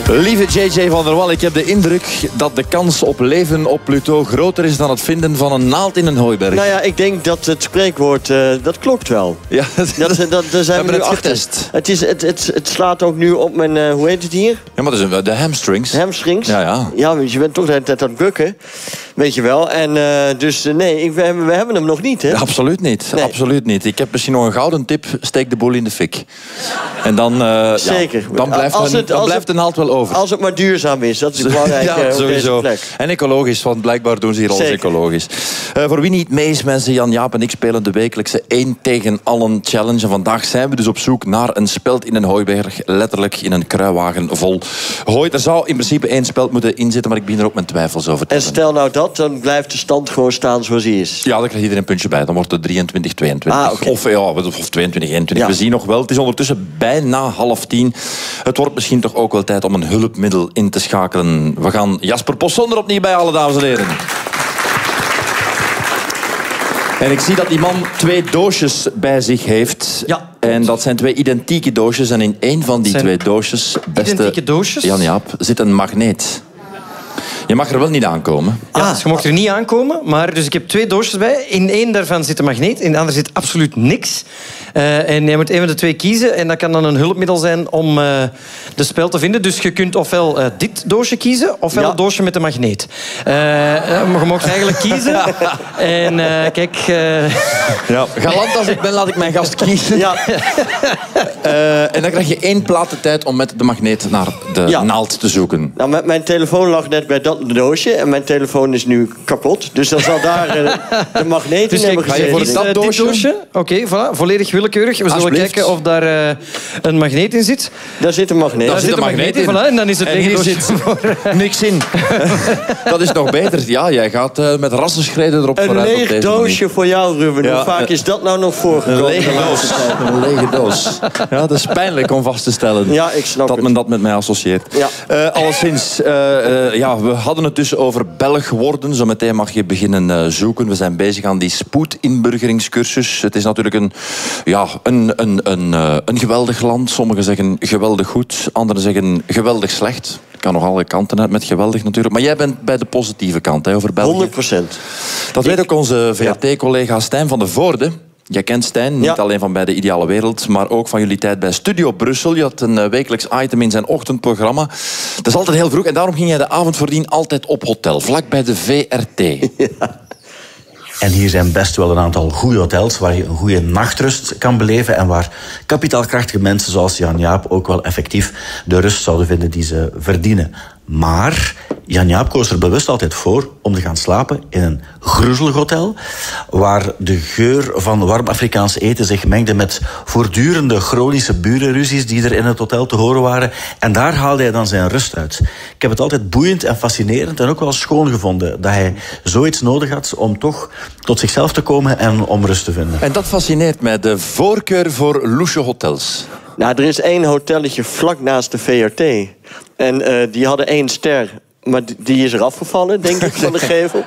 Lieve JJ van der Wal, ik heb de indruk dat de kans op leven op Pluto groter is dan het vinden van een naald in een hooiberg. Nou ja, ik denk dat het spreekwoord, dat klopt wel. Ja, daar zijn we nu achter. Getest. Het slaat ook nu op mijn, hoe heet het hier? Ja, maar dat is de hamstrings. Hamstrings? Ja. Ja, want je bent toch de hele tijd aan het bukken. Weet je wel. En dus nee, we hebben hem nog niet, hè? Ja, absoluut niet. Nee. Absoluut niet. Ik heb misschien nog een gouden tip. Steek de boel in de fik. En dan, zeker. Ja, dan blijft de naald wel over. Als het maar duurzaam is, dat is belangrijk op deze plek. En ecologisch, want blijkbaar doen ze hier alles ecologisch. Voor wie niet mee is, mensen, Jan Jaap en ik spelen de wekelijkse 1 tegen allen challenge. En vandaag zijn we dus op zoek naar een speld in een hooiberg. Letterlijk in een kruiwagen vol hooi. Er zou in principe 1 speld moeten inzitten, maar ik begin er ook mijn twijfels over te hebben. En stel nou dat, dan blijft de stand gewoon staan zoals hij is. Ja, dan krijgt iedereen een puntje bij. Dan wordt het 23-22. Okay. Of 22-21. Ja. We zien nog wel. Het is ondertussen bijna 9:30. Het wordt misschien toch ook wel tijd om een hulpmiddel in te schakelen. We gaan Jasper Possonder opnieuw bij alle dames en heren. En ik zie dat die man 2 doosjes bij zich heeft. Ja. En dat zijn 2 identieke doosjes. En in één van die 2 doosjes, identieke doosjes? Jan Jaap, zit een magneet. Je mag er wel niet aankomen. Ja, dus je mocht er niet aankomen. Maar dus ik heb 2 doosjes bij. In één daarvan zit een magneet. In de andere zit absoluut niks. En je moet een van de 2 kiezen. En dat kan dan een hulpmiddel zijn om de spel te vinden. Dus je kunt ofwel dit doosje kiezen, ofwel het doosje met de magneet. Maar je mag eigenlijk kiezen. En kijk... Ja, galant als ik ben, laat ik mijn gast kiezen. Ja. En dan krijg je 1 plaat de tijd om met de magneet naar de naald te zoeken. Nou, mijn telefoon lag net bij dat doosje. En mijn telefoon is nu kapot. Dus dan zal daar de magneet in hebben gezeten. Ga je voor dat doosje? Oké, voilà, volledig willekeurig. We zullen kijken of daar een magneet in zit. Daar zit een magneet. Daar zit een magneet in. Voilà, en dan is het en hier zit niks in. Dat is nog beter. Ja, jij gaat met rassenschreden erop vooruit. Een leeg doosje voor jou, Ruben. Ja. Hoe vaak is dat nou nog voorgekomen? Een lege doos. Ja, dat is pijnlijk om vast te stellen. Ja, ik snap dat men dat met mij associeert. Ja. Alleszins, we hadden het dus over Belg worden. Zometeen mag je beginnen zoeken. We zijn bezig aan die spoedinburgeringscursus. Het is natuurlijk een geweldig land. Sommigen zeggen geweldig goed. Anderen zeggen geweldig slecht. Het kan nog alle kanten uit met geweldig natuurlijk. Maar jij bent bij de positieve kant, hè, over België. 100%. Dat weet ook onze VRT-collega Stijn van de Voorde. Jij kent Stijn, niet alleen van bij de Ideale Wereld, maar ook van jullie tijd bij Studio Brussel. Je had een wekelijks item in zijn ochtendprogramma. Dat is altijd heel vroeg en daarom ging jij de avond voordien altijd op hotel, vlak bij de VRT. Ja. En hier zijn best wel een aantal goede hotels waar je een goede nachtrust kan beleven en waar kapitaalkrachtige mensen zoals Jan Jaap ook wel effectief de rust zouden vinden die ze verdienen. Maar Jan Jaap koos er bewust altijd voor om te gaan slapen in een groezelig hotel, waar de geur van warm Afrikaans eten zich mengde met voortdurende chronische burenruzies die er in het hotel te horen waren. En daar haalde hij dan zijn rust uit. Ik heb het altijd boeiend en fascinerend en ook wel schoon gevonden dat hij zoiets nodig had om toch tot zichzelf te komen en om rust te vinden. En dat fascineert mij, de voorkeur voor louche hotels. Nou, er is 1 hotelletje vlak naast de VRT. En die hadden 1 ster. Maar die is eraf gevallen, denk ik, van de gevel.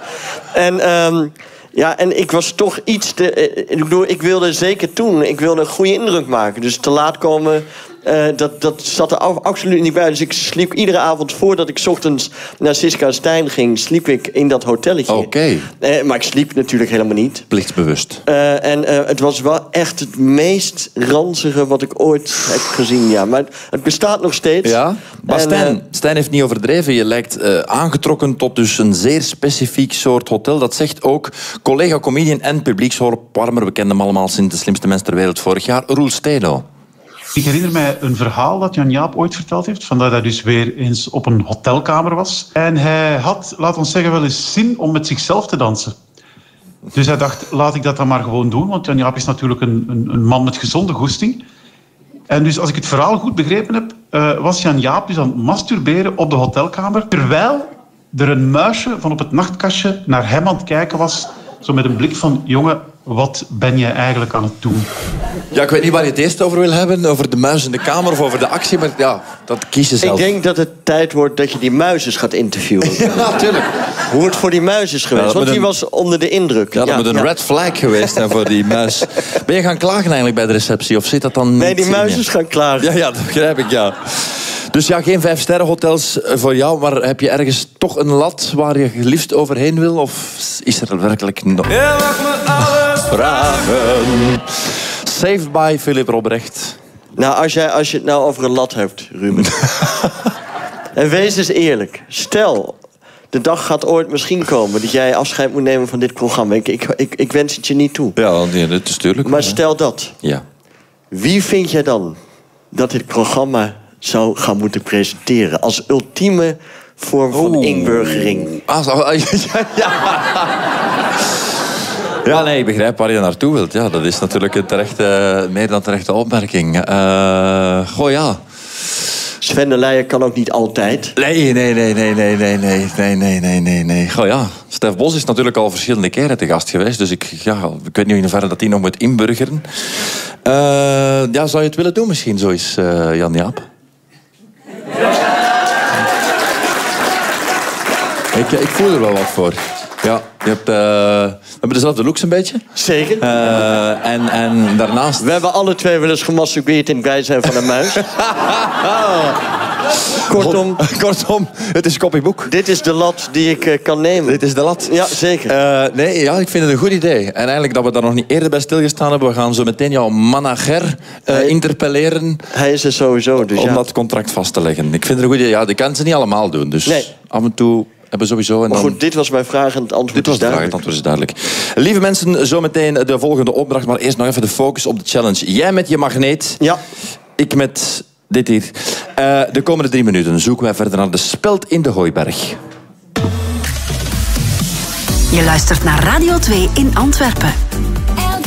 En ik was toch iets te... Ik wilde zeker toen, ik wilde een goede indruk maken. Dus te laat komen, dat zat er absoluut niet bij. Dus ik sliep iedere avond voordat ik 's ochtends naar Siska en Stijn ging, sliep ik in dat hotelletje. Oké. Maar ik sliep natuurlijk helemaal niet. Plichtsbewust. Het was wel echt het meest ranzige wat ik ooit heb gezien. Ja. Maar het bestaat nog steeds. Ja, maar Stijn heeft niet overdreven. Je lijkt aangetrokken tot dus een zeer specifiek soort hotel. Dat zegt ook collega-comedian en publieksopwarmer. We kennen hem allemaal sinds De Slimste Mens ter Wereld vorig jaar. Roel Steno. Ik herinner mij een verhaal dat Jan Jaap ooit verteld heeft, van dat hij dus weer eens op een hotelkamer was. En hij had, laat ons zeggen, wel eens zin om met zichzelf te dansen. Dus hij dacht, laat ik dat dan maar gewoon doen, want Jan Jaap is natuurlijk een man met gezonde goesting. En dus als ik het verhaal goed begrepen heb, was Jan Jaap dus aan het masturberen op de hotelkamer, terwijl er een muisje van op het nachtkastje naar hem aan het kijken was, zo met een blik van, jongen, wat ben jij eigenlijk aan het doen? Ja, ik weet niet waar je het eerst over wil hebben. Over de muis in de kamer of over de actie. Maar ja, dat kies je zelf. Ik denk dat het tijd wordt dat je die muis eens gaat interviewen. Ja, natuurlijk. Hoe het voor die muis is geweest. Want die was onder de indruk. Ja, dat moet een red flag geweest zijn voor die muis. Ben je gaan klagen eigenlijk bij de receptie? Of zit dat dan niet? Nee, die muis is gaan klagen. Ja, dat begrijp ik, ja. Dus ja, geen 5-sterrenhotels voor jou, maar heb je ergens toch een lat waar je liefst overheen wil? Of is er werkelijk nog... Je mag me alles vragen. Saved by Philip Robrecht. Nou, als je het nou over een lat hebt, Ruben. En wees eens eerlijk. Stel, de dag gaat ooit misschien komen dat jij afscheid moet nemen van dit programma. Ik wens het je niet toe. Ja, nee, dat is tuurlijk. Maar stel dat. Ja. Wie vind jij dan dat dit programma zou gaan moeten presenteren als ultieme vorm van inburgering? Ja, nee, ik begrijp waar je naartoe wilt. Ja, dat is natuurlijk een meer dan terechte opmerking. Goh, ja. Sven de Leijer kan ook niet altijd. Nee. Goh, ja. Stef Bos is natuurlijk al verschillende keren te gast geweest. Dus ik weet niet in hoeverre dat hij nog moet inburgeren. Ja, zou je het willen doen misschien, zo is Jan-Jaap? Ik voel er wel wat voor. Ja, we hebben dezelfde looks een beetje. Zeker. En daarnaast... We hebben alle twee wel eens gemasturbeerd in het bijzijn van een muis. Kortom, het is copybook. Dit is de lat die ik kan nemen. Dit is de lat. Ja, zeker. Ik vind het een goed idee. En eigenlijk dat we daar nog niet eerder bij stilgestaan hebben. We gaan zo meteen jouw manager interpelleren. Hij is er sowieso, dus om dat contract vast te leggen. Ik vind het een goed idee. Ja, die kan ze niet allemaal doen. Dus af en toe... hebben sowieso. En maar goed, dit was mijn vraag en het antwoord is duidelijk. Het antwoord is duidelijk. Lieve mensen, zometeen de volgende opdracht. Maar eerst nog even de focus op de challenge. Jij met je magneet. Ja. Ik met dit hier. De komende 3 minuten zoeken wij verder naar de speld in de Hooiberg. Je luistert naar Radio 2 in Antwerpen.